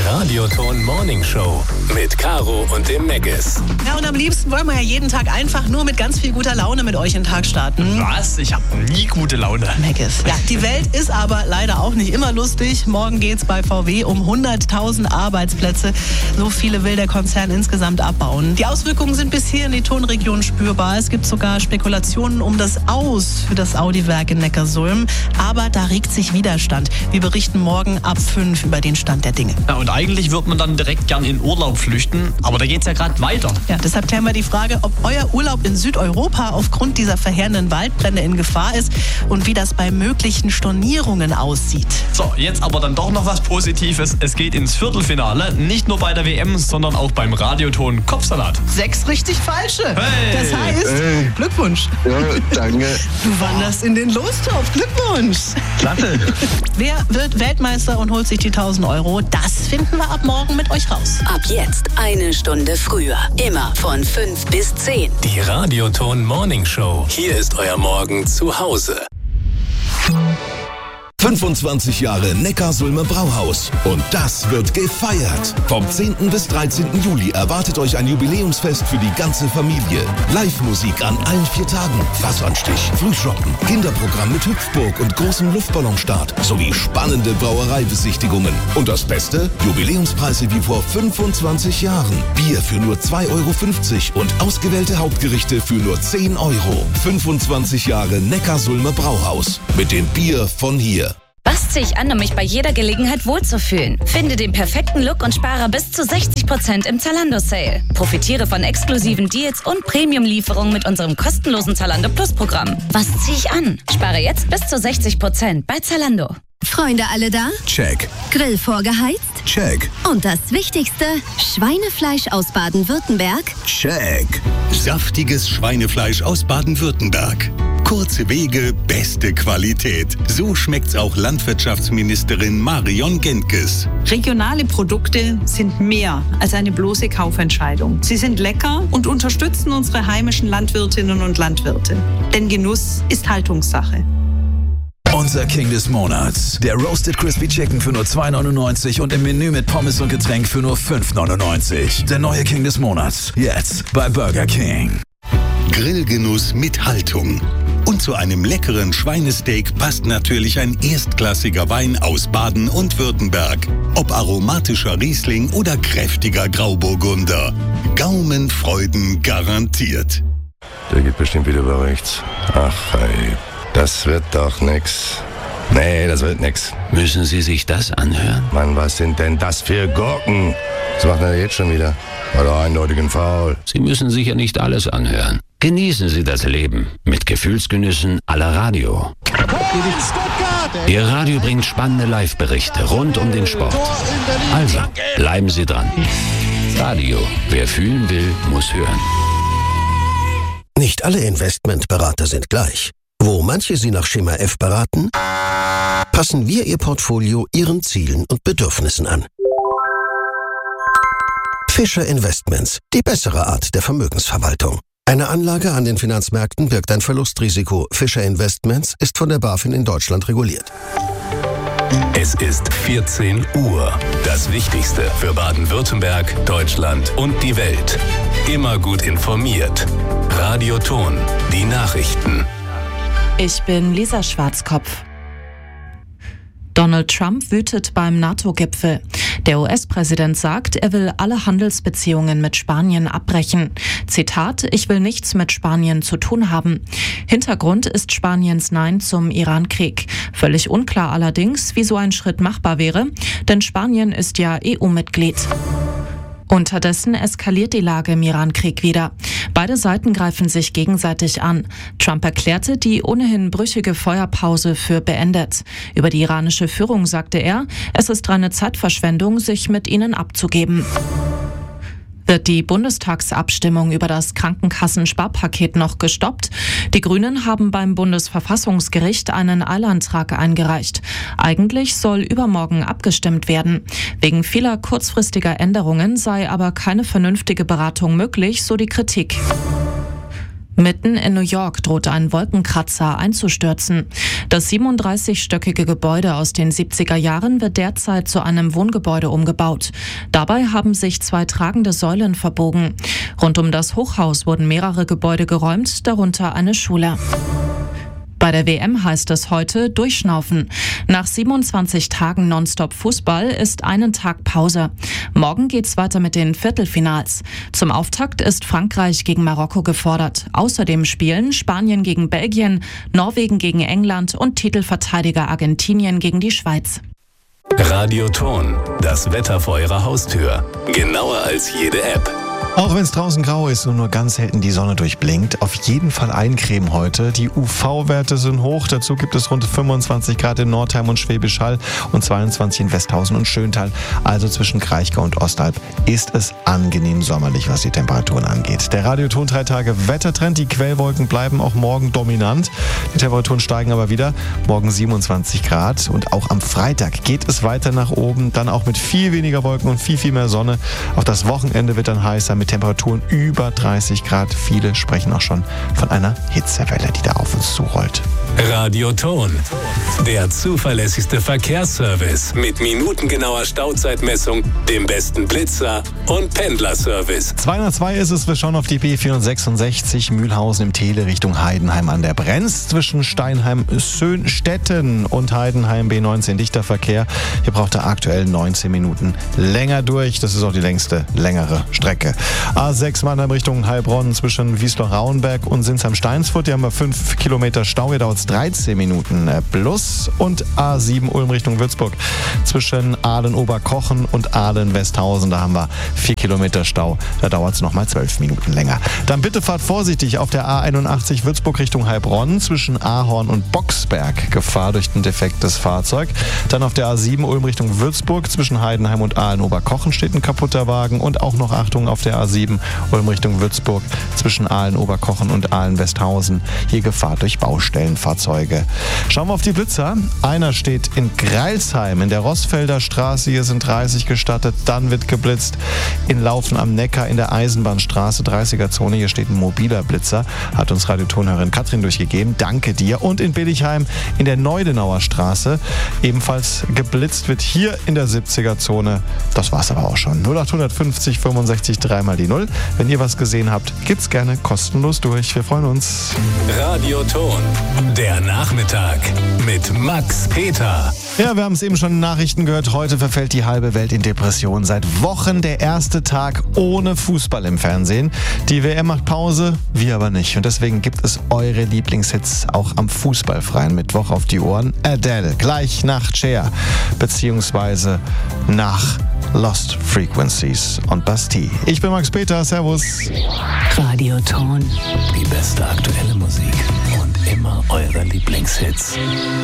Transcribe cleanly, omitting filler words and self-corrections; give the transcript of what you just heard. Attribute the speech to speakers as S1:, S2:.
S1: Radioton Morning Show mit Caro und dem Meggis.
S2: Ja, und am liebsten wollen wir ja jeden Tag einfach nur mit ganz viel guter Laune mit euch in den Tag starten.
S3: Was? Ich habe nie gute Laune.
S2: Meggis. Ja, die Welt ist aber leider auch nicht immer lustig. Morgen geht's bei VW um 100.000 Arbeitsplätze. So viele will der Konzern insgesamt abbauen. Die Auswirkungen sind bis hier in die Tonregion spürbar. Es gibt sogar Spekulationen um das Aus für das Audi-Werk in Neckarsulm. Aber da regt sich Widerstand. Wir berichten morgen ab 5 über den Stand der Dinge.
S3: Ja, und eigentlich wird man dann direkt gern in Urlaub flüchten, aber da geht's ja gerade weiter.
S2: Ja, deshalb klären wir die Frage, ob euer Urlaub in Südeuropa aufgrund dieser verheerenden Waldbrände in Gefahr ist und wie das bei möglichen Stornierungen aussieht.
S3: So, jetzt aber dann doch noch was Positives. Es geht ins Viertelfinale, nicht nur bei der WM, sondern auch beim Radioton Kopfsalat.
S2: 6 richtig falsche.
S3: Hey.
S2: Das heißt, Glückwunsch.
S4: Ja, danke.
S2: Du wanderst in den Lostopf. Glückwunsch.
S4: Klasse.
S2: Wer wird Weltmeister und holt sich die 1.000 Euro? Das finden wir ab morgen mit euch raus.
S5: Ab jetzt 1 Stunde früher. Immer von 5 bis 10.
S1: Die Radioton Morning Show. Hier ist euer Morgen zu Hause.
S6: 25 Jahre Neckarsulmer Brauhaus. Und das wird gefeiert. Vom 10. bis 13. Juli erwartet euch ein Jubiläumsfest für die ganze Familie. Live-Musik an allen 4 Tagen. Wasserstich, Frühschoppen, Kinderprogramm mit Hüpfburg und großem Luftballonstart. Sowie spannende Brauereibesichtigungen. Und das Beste? Jubiläumspreise wie vor 25 Jahren. Bier für nur 2,50 € und ausgewählte Hauptgerichte für nur 10 €. 25 Jahre Neckarsulmer Brauhaus. Mit dem Bier von hier.
S7: Was ziehe ich an, um mich bei jeder Gelegenheit wohlzufühlen? Finde den perfekten Look und spare bis zu 60% im Zalando-Sale. Profitiere von exklusiven Deals und Premium-Lieferungen mit unserem kostenlosen Zalando Plus-Programm. Was ziehe ich an? Spare jetzt bis zu 60% bei Zalando.
S8: Freunde alle da?
S6: Check.
S8: Grill vorgeheizt?
S6: Check.
S8: Und das Wichtigste, Schweinefleisch aus Baden-Württemberg?
S6: Check.
S9: Saftiges Schweinefleisch aus Baden-Württemberg. Kurze Wege, beste Qualität. So schmeckt's auch Landwirtschaftsministerin Marion Gentges.
S10: Regionale Produkte sind mehr als eine bloße Kaufentscheidung. Sie sind lecker und unterstützen unsere heimischen Landwirtinnen und Landwirte. Denn Genuss ist Haltungssache.
S11: Unser King des Monats. Der Roasted Crispy Chicken für nur 2,99 und im Menü mit Pommes und Getränk für nur 5,99. Der neue King des Monats. Jetzt bei Burger King.
S9: Grillgenuss mit Haltung. Und zu einem leckeren Schweinesteak passt natürlich ein erstklassiger Wein aus Baden und Württemberg. Ob aromatischer Riesling oder kräftiger Grauburgunder. Gaumenfreuden garantiert.
S4: Der geht bestimmt wieder über rechts. Ach, hey. Das wird doch nix. Nee, das wird nix.
S12: Müssen Sie sich das anhören?
S4: Mann, was sind denn das für Gurken? Was macht er jetzt schon wieder? Bei der eindeutigen Foul.
S12: Sie müssen sicher nicht alles anhören. Genießen Sie das Leben mit Gefühlsgenüssen à la Radio. Ihr Radio bringt spannende Live-Berichte rund um den Sport. Also, bleiben Sie dran. Radio, wer fühlen will, muss hören.
S13: Nicht alle Investmentberater sind gleich. Wo manche Sie nach Schema F beraten, passen wir Ihr Portfolio Ihren Zielen und Bedürfnissen an. Fischer Investments, die bessere Art der Vermögensverwaltung. Eine Anlage an den Finanzmärkten birgt ein Verlustrisiko. Fischer Investments ist von der BaFin in Deutschland reguliert.
S1: Es ist 14 Uhr. Das Wichtigste für Baden-Württemberg, Deutschland und die Welt. Immer gut informiert. Radioton, die Nachrichten.
S14: Ich bin Lisa Schwarzkopf. Donald Trump wütet beim NATO-Gipfel. Der US-Präsident sagt, er will alle Handelsbeziehungen mit Spanien abbrechen. Zitat: Ich will nichts mit Spanien zu tun haben. Hintergrund ist Spaniens Nein zum Iran-Krieg. Völlig unklar allerdings, wie so ein Schritt machbar wäre, denn Spanien ist ja EU-Mitglied. Unterdessen eskaliert die Lage im Iran-Krieg wieder. Beide Seiten greifen sich gegenseitig an. Trump erklärte die ohnehin brüchige Feuerpause für beendet. Über die iranische Führung sagte er, es ist reine Zeitverschwendung, sich mit ihnen abzugeben. Wird die Bundestagsabstimmung über das Krankenkassensparpaket noch gestoppt? Die Grünen haben beim Bundesverfassungsgericht einen Eilantrag eingereicht. Eigentlich soll übermorgen abgestimmt werden. Wegen vieler kurzfristiger Änderungen sei aber keine vernünftige Beratung möglich, so die Kritik. Mitten in New York droht ein Wolkenkratzer einzustürzen. Das 37-stöckige Gebäude aus den 70er Jahren wird derzeit zu einem Wohngebäude umgebaut. Dabei haben sich 2 tragende Säulen verbogen. Rund um das Hochhaus wurden mehrere Gebäude geräumt, darunter eine Schule. Bei der WM heißt es heute durchschnaufen. Nach 27 Tagen Nonstop-Fußball ist einen Tag Pause. Morgen geht's weiter mit den Viertelfinals. Zum Auftakt ist Frankreich gegen Marokko gefordert. Außerdem spielen Spanien gegen Belgien, Norwegen gegen England und Titelverteidiger Argentinien gegen die Schweiz.
S1: Radioton, das Wetter vor Ihrer Haustür. Genauer als jede App.
S15: Auch wenn es draußen grau ist und nur ganz selten die Sonne durchblinkt, auf jeden Fall eincremen heute. Die UV-Werte sind hoch. Dazu gibt es rund 25 Grad in Nordheim und Schwäbisch Hall und 22 in Westhausen und Schöntal. Also zwischen Kraichgau und Ostalb ist es angenehm sommerlich, was die Temperaturen angeht. Der Radioton 3 Tage Wettertrend. Die Quellwolken bleiben auch morgen dominant. Die Temperaturen steigen aber wieder. Morgen 27 Grad und auch am Freitag geht es weiter nach oben. Dann auch mit viel weniger Wolken und viel mehr Sonne. Auch das Wochenende wird dann heißer mit Temperaturen über 30 Grad. Viele sprechen auch schon von einer Hitzewelle, die da auf uns zurollt.
S1: Radioton, der zuverlässigste Verkehrsservice mit minutengenauer Stauzeitmessung, dem besten Blitzer und Pendlerservice.
S15: 202 ist es, wir schauen auf die B466 Mühlhausen im Tele Richtung Heidenheim an der Brenz. Zwischen Steinheim-Söhnstetten und Heidenheim B19 dichter Verkehr. Hier braucht er aktuell 19 Minuten länger durch. Das ist auch die längere Strecke. A6 Mannheim Richtung Heilbronn zwischen Wiesloch-Rauenberg und Sinsheim-Steinsfurt. Hier haben wir 5 Kilometer Stau. Hier dauert es 13 Minuten plus. Und A7 Ulm Richtung Würzburg zwischen Aalen-Oberkochen und Aalen-Westhausen. Da haben wir 4 Kilometer Stau. Da dauert es nochmal 12 Minuten länger. Dann bitte fahrt vorsichtig auf der A81 Würzburg Richtung Heilbronn zwischen Ahorn und Boxberg. Gefahr durch ein defektes Fahrzeug. Dann auf der A7 Ulm Richtung Würzburg zwischen Heidenheim und Aalen-Oberkochen steht ein kaputter Wagen. Und auch noch Achtung auf der A7 Ulm Richtung Würzburg zwischen Aalen-Oberkochen und Aalen-Westhausen. Hier Gefahr durch Baustellenfahrzeuge. Schauen wir auf die Blitzer. Einer steht in Greilsheim in der Rossfelder Straße. Hier sind 30 gestattet. Dann wird geblitzt in Laufen am Neckar in der Eisenbahnstraße, 30er-Zone. Hier steht ein mobiler Blitzer. Hat uns Radiotonhörerin Katrin durchgegeben. Danke dir. Und in Billigheim in der Neudenauer Straße ebenfalls geblitzt wird. Hier in der 70er-Zone. Das war's aber auch schon. 0850 65 3 mal die 0. Wenn ihr was gesehen habt, gibt's gerne kostenlos durch. Wir freuen uns.
S1: Radioton, der Nachmittag mit Max Peter.
S15: Ja, wir haben es eben schon in Nachrichten gehört. Heute verfällt die halbe Welt in Depression. Seit Wochen der erste Tag ohne Fußball im Fernsehen. Die WM macht Pause, wir aber nicht. Und deswegen gibt es eure Lieblingshits auch am fußballfreien Mittwoch auf die Ohren. Adele, gleich nach Cher, beziehungsweise nach Lost Frequencies und Bastille. Ich bin Max Peter, servus.
S5: Radioton.
S1: Die beste aktuelle Musik und immer eure Lieblingshits.